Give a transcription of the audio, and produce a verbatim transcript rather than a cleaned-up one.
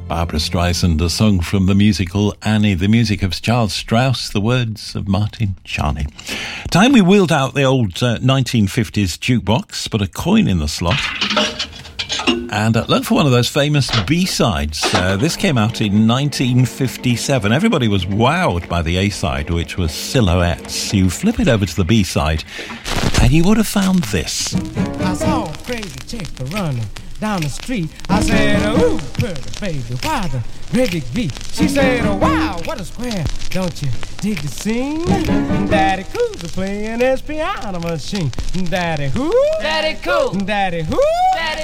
Barbra Streisand, a song from the musical Annie, the music of Charles Strauss, the words of Martin Charney. Time we wheeled out the old uh, nineteen fifties jukebox, put a coin in the slot, and uh, look for one of those famous B-sides. Uh, this came out in nineteen fifty-seven. Everybody was wowed by the A-side, which was Silhouettes. You flip it over to the B-side, and you would have found this. I saw a crazy chick running down the street. I said, ooh, pretty baby, why the great big beat? She said, oh, wow, what a square. Don't you dig the scene? Daddy Cool's playing his piano machine. Daddy who? Daddy Cool. Daddy who? Daddy